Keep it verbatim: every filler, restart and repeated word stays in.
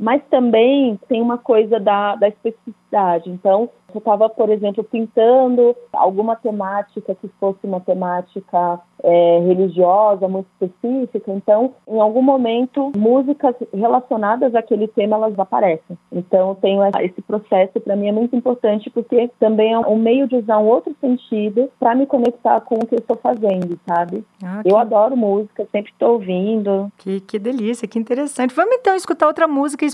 Mas também tem uma coisa da, da especificidade. Então, eu estava, por exemplo, pintando alguma temática que fosse uma temática é, religiosa muito específica. Então, em algum momento, músicas relacionadas àquele tema, elas aparecem. Então, tenho esse processo, para mim é muito importante, porque também é um meio de usar um outro sentido para me conectar com o que eu estou fazendo, sabe? Ah, que... Eu adoro música, sempre estou ouvindo. Que, que delícia, que interessante. Vamos então escutar outra música